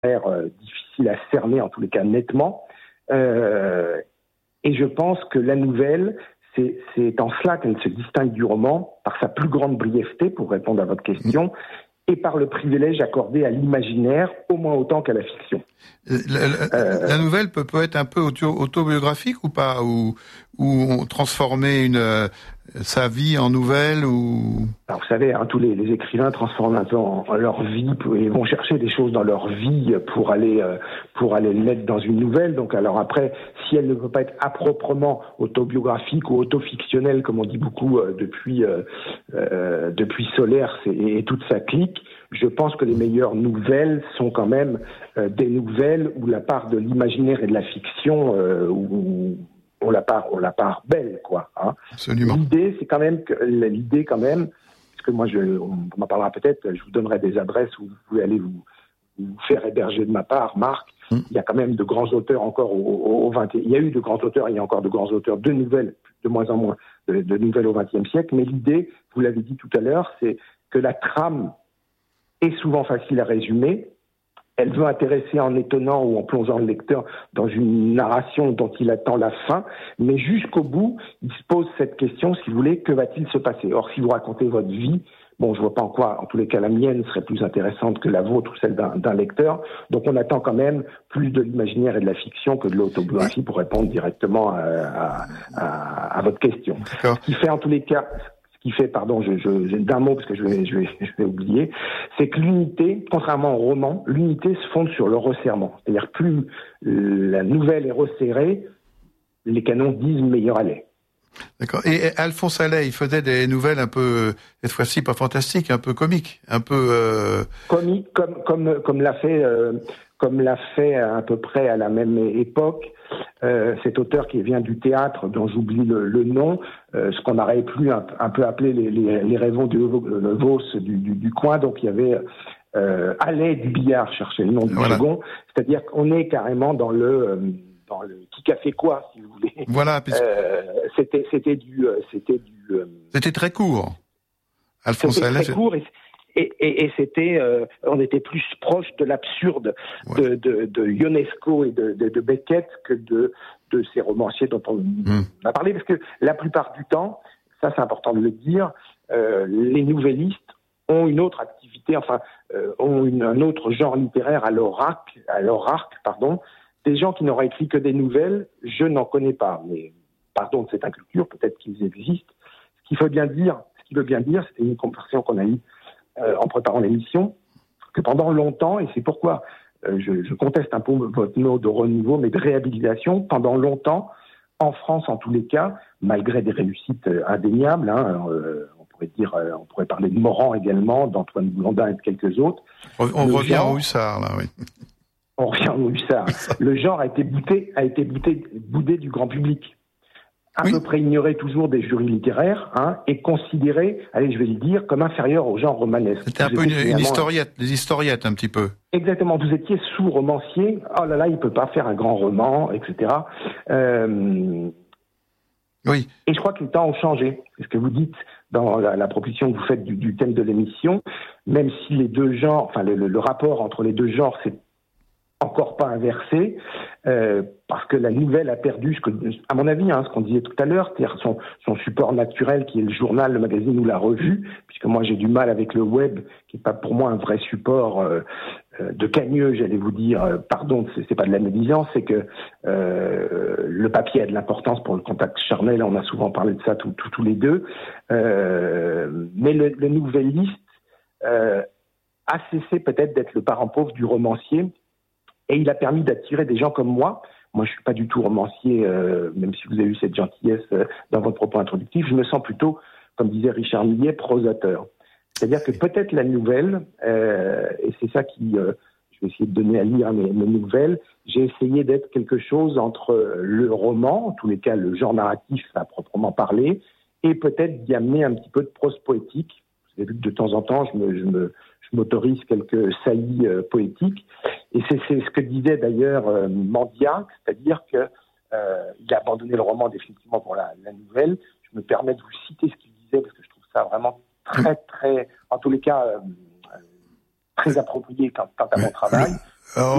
difficile à cerner, en tous les cas nettement. Et je pense que la nouvelle, c'est en cela qu'elle se distingue du roman, par sa plus grande brièveté, pour répondre à votre question, et par le privilège accordé à l'imaginaire, au moins autant qu'à la fiction. La nouvelle peut être un peu autobiographique ou pas, ou transformer sa vie en nouvelle, ou... Alors vous savez, tous les écrivains transforment un peu en leur vie, et vont chercher des choses dans leur vie pour aller le mettre dans une nouvelle. Donc alors après, si elle ne peut pas être à proprement autobiographique ou autofictionnelle, comme on dit beaucoup depuis Solaire et toute sa clique, je pense que les meilleures nouvelles sont quand même des nouvelles où la part de l'imaginaire et de la fiction où on la part belle, quoi. Hein. Absolument. L'idée quand même, parce que moi on m'en parlera peut-être, je vous donnerai des adresses où vous pouvez aller vous faire héberger de ma part, Marc. Il y a quand même de grands auteurs encore au 20e. Il y a eu de grands auteurs, il y a encore de grands auteurs de nouvelles, de moins en moins de nouvelles au 20e siècle. Mais l'idée, vous l'avez dit tout à l'heure, c'est que la trame est souvent facile à résumer. Elle veut intéresser en étonnant ou en plongeant le lecteur dans une narration dont il attend la fin, mais jusqu'au bout, il se pose cette question, si vous voulez, que va-t-il se passer ? Or, si vous racontez votre vie, bon, je vois pas en quoi, en tous les cas, la mienne serait plus intéressante que la vôtre ou celle d'un lecteur. Donc, on attend quand même plus de l'imaginaire et de la fiction que de l'autobiographie pour répondre directement à votre question. D'accord. Ce qui fait, en tous les cas... pardon, d'un mot parce que je vais oublier, c'est que l'unité, contrairement au roman, l'unité se fonde sur le resserrement. C'est-à-dire plus la nouvelle est resserrée, les canons disent meilleur elle est. D'accord. Et Alphonse Allais, il faisait des nouvelles un peu, cette fois-ci pas fantastiques, un peu comiques, un peu comique, comme l'a fait à peu près à la même époque cet auteur qui vient du théâtre dont j'oublie le nom, ce qu'on aurait pu un peu appeler les rêvons de Vos du coin. Donc il y avait Allais du Billard, cherchez le nom du second, c'est-à-dire qu'on est carrément dans le qui a fait quoi, si vous voulez. Voilà. C'était très court. Alphonse Allais. Très court et c'était, on était plus proche de l'absurde de Ionesco et de Beckett que de ces romanciers dont on a parlé, parce que la plupart du temps, ça c'est important de le dire, les nouvellistes ont une autre activité, ont un autre genre littéraire à leur arc, des gens qui n'auraient écrit que des nouvelles, je n'en connais pas, mais pardon de cette inculture, peut-être qu'ils existent. Ce qu'il veut bien dire, c'était une conversation qu'on a eue en préparant l'émission, que pendant longtemps, et c'est pourquoi je conteste un peu votre mot de renouveau, mais de réhabilitation, pendant longtemps, en France en tous les cas, malgré des réussites indéniables, on pourrait parler de Morand également, d'Antoine Blondin et de quelques autres. On revient au Hussard, là, oui. On revient au Hussard. Le genre a été boudé du grand public. À peu près ignoré toujours des jurys littéraires, et considéré, allez, je vais le dire, comme inférieur au genre romanesque. C'était un peu une historiette, des historiettes un petit peu. Exactement, vous étiez sous-romancier, oh là là, il peut pas faire un grand roman, etc. Oui. Et je crois que les temps ont changé. C'est ce que vous dites dans la proposition que vous faites du thème de l'émission, même si les deux genres, le rapport entre les deux genres, c'est encore pas inversé, parce que la nouvelle a perdu, à mon avis, ce qu'on disait tout à l'heure, c'est-à-dire son support naturel qui est le journal, le magazine ou la revue, puisque moi j'ai du mal avec le web, qui n'est pas pour moi un vrai support de cagneux, j'allais vous dire, pardon, c'est pas de la médisance, c'est que le papier a de l'importance pour le contact charnel, on a souvent parlé de ça tous les deux, mais le nouvelliste a cessé peut-être d'être le parent pauvre du romancier. Et il a permis d'attirer des gens comme moi. Moi, je suis pas du tout romancier, même si vous avez eu cette gentillesse dans votre propos introductif. Je me sens plutôt, comme disait Richard Millet, prosateur. C'est-à-dire que peut-être la nouvelle, et c'est ça qui, je vais essayer de donner à lire mes nouvelles, j'ai essayé d'être quelque chose entre le roman, en tous les cas le genre narratif à proprement parler, et peut-être d'y amener un petit peu de prose poétique. Vous avez vu que de temps en temps, je m'autorise quelques saillies poétiques. Et c'est ce que disait d'ailleurs Mandiac, c'est-à-dire que il a abandonné le roman définitivement pour la nouvelle. Je me permets de vous citer ce qu'il disait parce que je trouve ça vraiment très, très, en tous les cas, très approprié quant à mon travail. Oh.